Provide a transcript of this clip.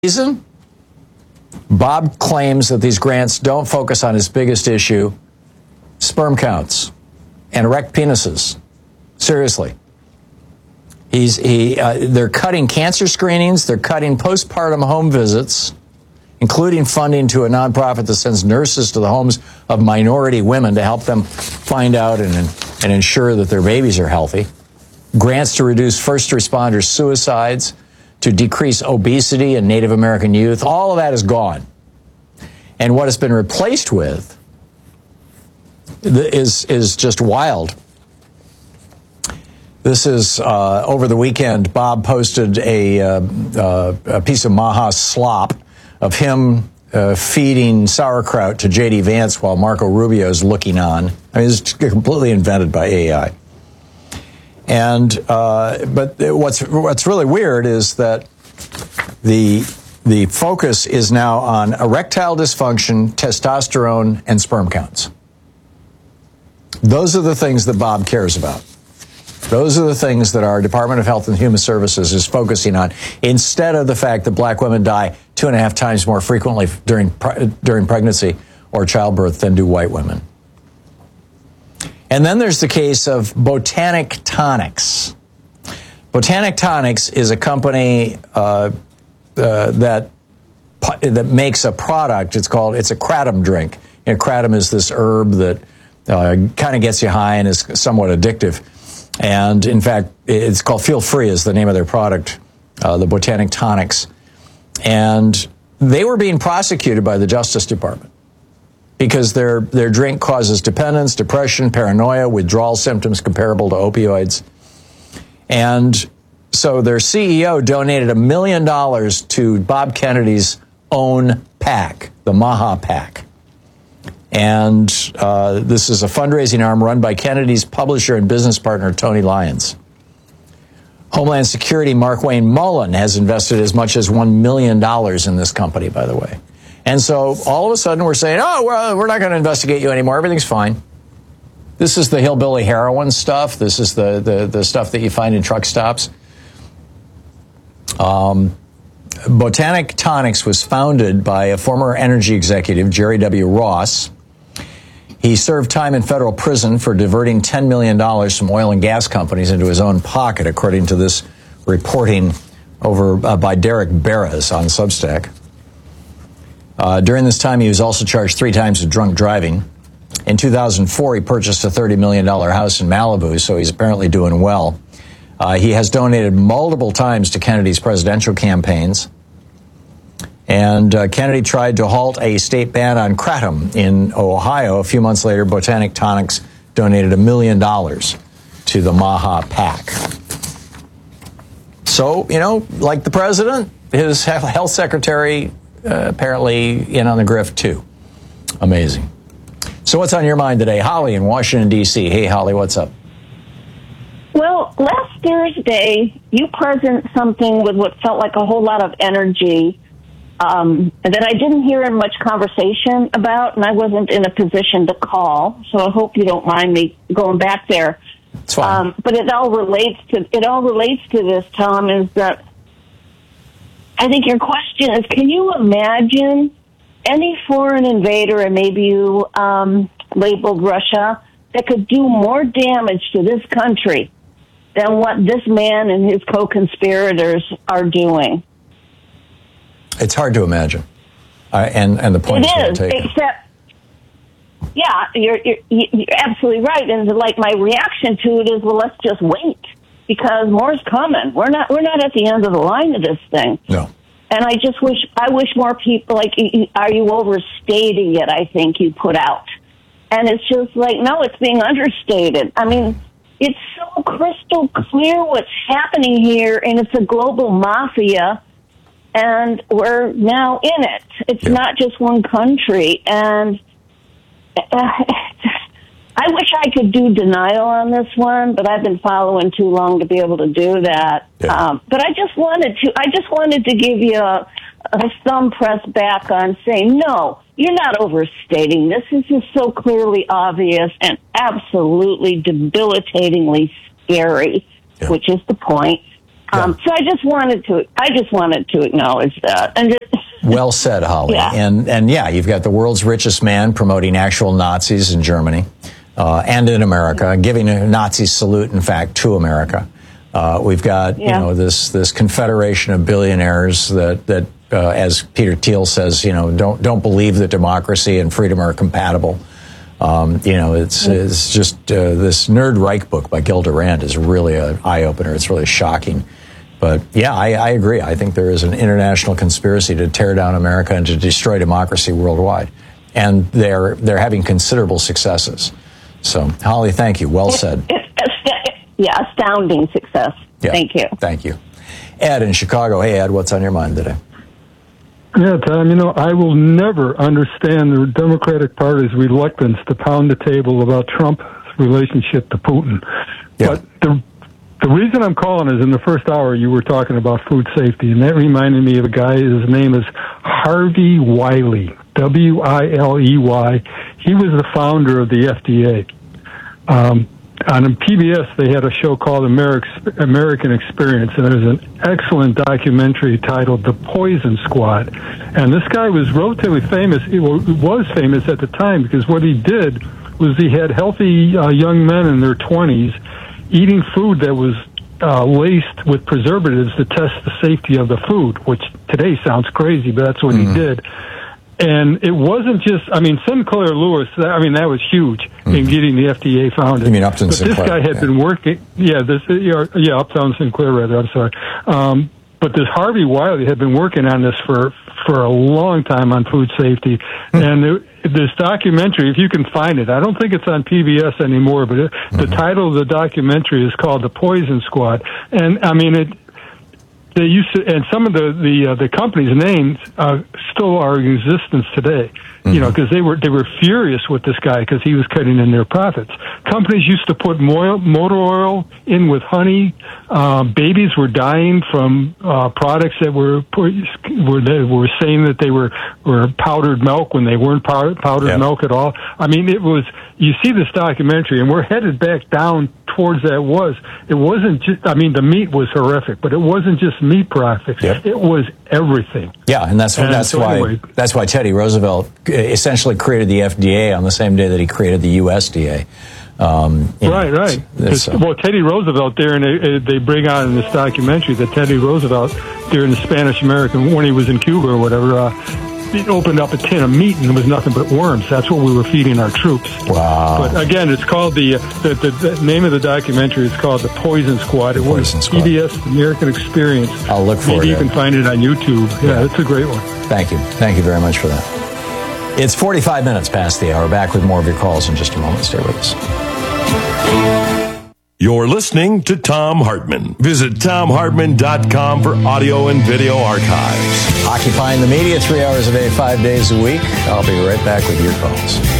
Reason? Bob claims that these grants don't focus on his biggest issue, sperm counts and erect penises. Seriously. They're cutting cancer screenings, they're cutting postpartum home visits, including funding to a nonprofit that sends nurses to the homes of minority women to help them find out and ensure that their babies are healthy. Grants to reduce first responder suicides, to decrease obesity in Native American youth. All of that is gone. And what it's been replaced with is just wild. This is, over the weekend, Bob posted a piece of Maha slop of him feeding sauerkraut to J.D. Vance while Marco Rubio is looking on. I mean, it's completely invented by AI. And but what's really weird is that the focus is now on erectile dysfunction, testosterone, and sperm counts. Those are the things that Bob cares about. Those are the things that our Department of Health and Human Services is focusing on, instead of the fact that black women die 2.5 times more frequently during pregnancy or childbirth than do white women. And then there's the case of Botanic Tonics. Botanic Tonics is a company that makes a product. It's a kratom drink. You know, kratom is this herb that kind of gets you high and is somewhat addictive. And in fact, it's called Feel Free is the name of their product, the Botanic Tonics. And they were being prosecuted by the Justice Department because their drink causes dependence, depression, paranoia, withdrawal symptoms comparable to opioids. And so their CEO donated $1 million to Bob Kennedy's own PAC, the Maha PAC. And this is a fundraising arm run by Kennedy's publisher and business partner, Tony Lyons. Homeland Security Mark Wayne Mullen has invested as much as $1 million in this company, by the way. And so all of a sudden we're saying, oh, well, we're not going to investigate you anymore. Everything's fine. This is the hillbilly heroin stuff. This is the stuff that you find in truck stops. Botanic Tonics was founded by a former energy executive, Jerry W. Ross. He served time in federal prison for diverting $10 million from oil and gas companies into his own pocket, according to this reporting over by Derek Barras on Substack. During this time, he was also charged 3 times with drunk driving. In 2004, he purchased a $30 million house in Malibu, so he's apparently doing well. He has donated multiple times to Kennedy's presidential campaigns. And Kennedy tried to halt a state ban on kratom in Ohio. A few months later, Botanic Tonics donated $1 million to the Maha PAC. So, you know, like the president, his health secretary apparently in on the grift too. Amazing. So what's on your mind today? Holly in Washington, D.C. Hey, Holly, what's up? Well, last Thursday, you presented something with what felt like a whole lot of energy that I didn't hear much conversation about, and I wasn't in a position to call, so I hope you don't mind me going back there. It's fine. But it all relates to this, Tom, is that I think your question is, can you imagine any foreign invader, and maybe you labeled Russia, that could do more damage to this country than what this man and his co-conspirators are doing? It's hard to imagine. And the point is well taken. Except, yeah, you're absolutely right. And like my reaction to it is, well, let's just wait because more's coming. We're not at the end of the line of this thing. No. And I wish more people, like, are you overstating it? I think you put out. And it's just like, no, it's being understated. I mean, it's so crystal clear what's happening here, and it's a global mafia, and we're now in it. It's not just one country. And I wish I could do denial on this one, but I've been following too long to be able to do that. Yeah. But I just wanted to give you a thumb press back on saying, no, you're not overstating this. This is so clearly obvious and absolutely debilitatingly scary, which is the point. So I just wanted to acknowledge that. And just, well said, Holly. Yeah. And yeah, you've got the world's richest man promoting actual Nazis in Germany and in America, giving a Nazi salute, in fact, to America. We've got this confederation of billionaires that as Peter Thiel says, don't believe that democracy and freedom are compatible. It's just this Nerd Reich book by Gilda Rand is really an eye opener. It's really shocking. But yeah, I agree. I think there is an international conspiracy to tear down America and to destroy democracy worldwide, and they're having considerable successes. So, Holly, thank you. Well said. Astounding success. Yeah, thank you. Thank you. Ed in Chicago. Hey, Ed, what's on your mind today? Yeah, Tom, I will never understand the Democratic Party's reluctance to pound the table about Trump's relationship to Putin. Yeah. But the reason I'm calling is in the first hour you were talking about food safety, and that reminded me of a guy, his name is Harvey Wiley, W-I-L-E-Y. He was the founder of the FDA. On PBS, they had a show called American Experience, and there's an excellent documentary titled The Poison Squad. And this guy was relatively famous. He was famous at the time because what he did was he had healthy young men in their 20s eating food that was laced with preservatives to test the safety of the food, which today sounds crazy, but that's what he did. And it wasn't just, Sinclair Lewis, that was huge in getting the FDA founded. You mean Upton Sinclair? But this guy had been working, Upton Sinclair, rather, I'm sorry. But this Harvey Wiley had been working on this for a long time on food safety. And this documentary, if you can find it, I don't think it's on PBS anymore, but the title of the documentary is called The Poison Squad. And, they used to, and some of the company's names still are in existence today. Because they were furious with this guy because he was cutting in their profits. Companies used to put motor oil in with honey. Babies were dying from products that were saying that they were powdered milk when they weren't powdered milk at all. It was. You see this documentary, and we're headed back down towards that. It wasn't just. The meat was horrific, but it wasn't just meat profits. Yep. It was everything. Yeah, and that's why Teddy Roosevelt essentially created the FDA on the same day that he created the USDA. Right. Well, Teddy Roosevelt there, and they bring out in this documentary that Teddy Roosevelt during the Spanish-American, when he was in Cuba or whatever, he opened up a tin of meat and it was nothing but worms. That's what we were feeding our troops. Wow. But again, it's called the name of the documentary is called The Poison Squad. It was PBS American Experience. I'll look for it. Maybe you can find it on YouTube. Yeah, it's a great one. Thank you. Thank you very much for that. It's 45 minutes past the hour. Back with more of your calls in just a moment. Stay with us. You're listening to Thom Hartmann. Visit ThomHartmann.com for audio and video archives. Occupying the media 3 hours a day, 5 days a week. I'll be right back with your calls.